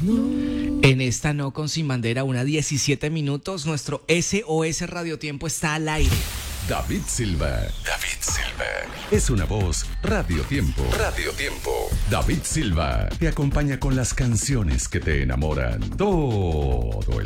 En esta No con Sin Bandera, 1:17, nuestro SOS Radio Tiempo está al aire. David Silva. David Silva. Es una voz Radio Tiempo. Radio Tiempo. David Silva te acompaña con las canciones que te enamoran todo el